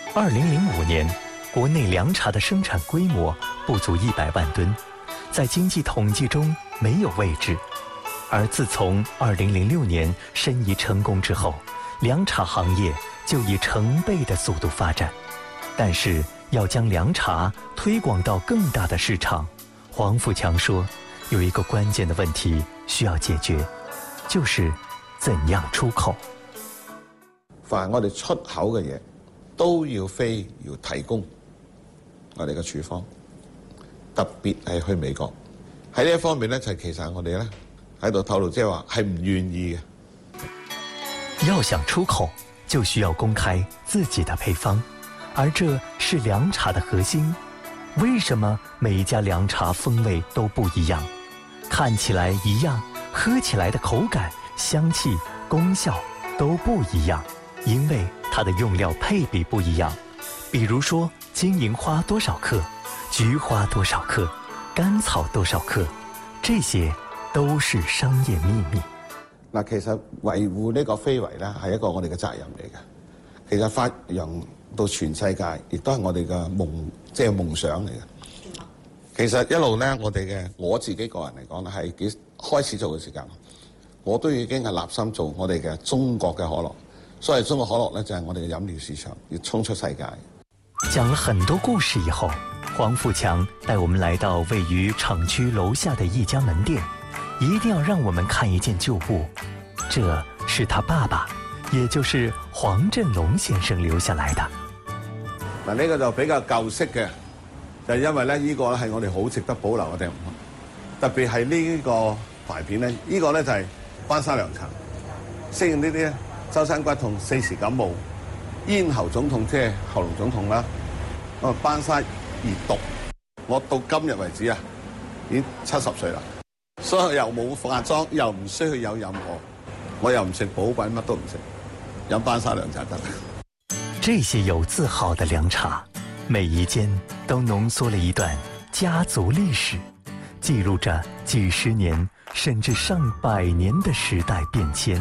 2005年，国内凉茶的生产规模不足100万吨，在经济统计中没有位置。而自从2006年申遗成功之后，凉茶行业就以成倍的速度发展。但是要将凉茶推广到更大的市場，黄富强说，有一个关键的问题需要解决，就是怎樣出口。 凡我哋出口嘅嘢，都要提供我哋嘅處方，特別係去美國。喺呢一方面咧，就其實我哋咧喺度透露，即係話係唔願意嘅。 要想出口，就需要公開自己的配方，而這是涼茶的核心。為什麼每一家涼茶風味都不一樣？看起來一樣，喝起來的口感、香氣、功效都不一樣，因為它的用料配比不一樣。比如說金銀花多少克，菊花多少克，甘草多少克，這些都是商業秘密。 嗱，其實維護呢個非遺咧係一個我哋嘅責任嚟嘅。其實發揚到全世界，亦都係我哋嘅夢想嚟嘅。其實一路咧，我自己個人嚟講咧，係開始做嘅時間，我都已經係立心做我哋嘅中國嘅可樂。所以中國可樂咧就係我哋嘅飲料市場，要衝出世界。 講了很多故事以後，黃富強帶我們來到位於廠區樓下的一家門店，一定要讓我們看一件舊物，這是他爸爸，也就是黃振龍先生留下來的。 嗱，呢個就比較舊式嘅，就係因為咧呢個係我哋好值得保留嘅地方，特別係呢個牌片咧，呢個咧就係班沙涼茶，適應呢啲咧周身骨痛、4時感冒、咽喉腫痛，即係喉嚨腫痛啦。班沙熱毒，我到今日為止啊，已經70歲啦，所以又冇化妝，又唔需要有任何，我又唔食補品，乜都唔食，飲班沙涼茶得。 這些有字號的涼茶，每一間都濃縮了一段家族歷史，記錄着幾十年甚至上100年的時代變遷。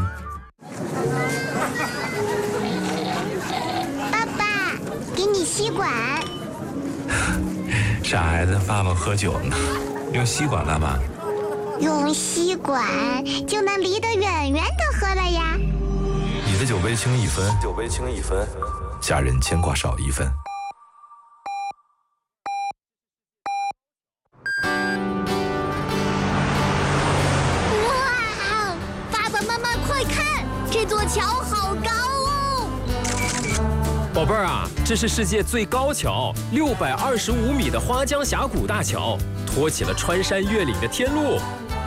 爸爸，給你吸管。 傻孩子，爸爸喝酒呢，用吸管幹嘛？ 用吸管就能離得遠遠的喝了呀。 你的酒杯輕1分，酒杯輕1分，家人牽掛少1分。 哇，爸爸媽媽快看，這座橋好高哦！ 寶貝兒啊，這是世界最高橋，625米的花江峽谷大橋，托起了穿山越嶺的天路。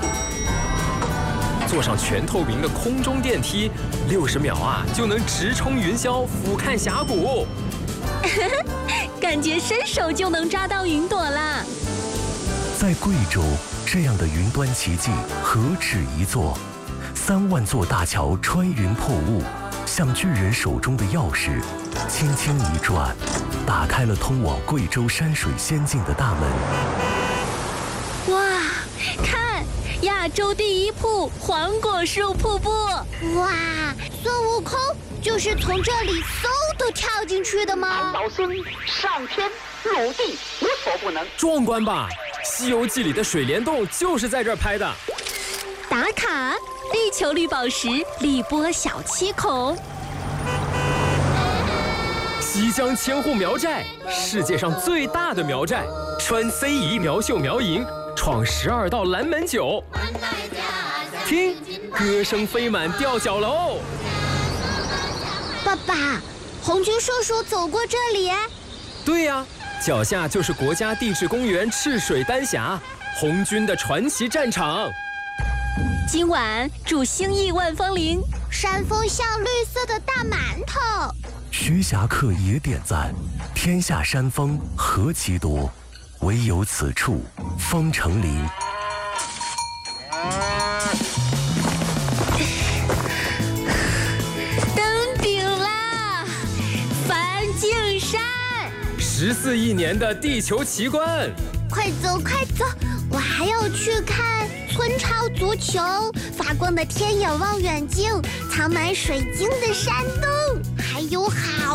坐上全透明的空中電梯，60秒啊就能直衝雲霄，俯瞰峽谷。 感覺伸手就能抓到雲朵啦！ 在貴州，這樣的雲端奇蹟何止一座？3萬座大橋穿雲破霧，像巨人手中的鑰匙，輕輕一轉，打開了通往貴州山水仙境的大門。 哇，看！亞洲第一瀑黃果樹瀑布！ 哇，孫悟空就是從這裡嗖都跳進去的嗎？ 老孫上天入地無所不能。 壯觀吧！《西遊記》裡的水簾洞就是在這兒拍的。 打卡！地球綠寶石荔波小七孔。 西江千戶苗寨，世界上最大的苗寨，穿非遺苗繡苗銀，闖12道藍門酒。聽，歌聲飛滿吊腳樓。 爸爸，紅軍叔叔走過這裡。 對呀，腳下就是國家地質公園赤水丹峽，紅軍的傳奇戰場。 今晚祝星意萬芳齡， 山峰像綠色的大饅頭。 徐霞客也點讚，天下山峰何其多，唯有此處風成林。 登頂啦，梵淨山 ！14億年的地球奇觀， 快走快走，我還要去看村超足球，發光的天眼望遠鏡，藏滿水晶的山洞，還有好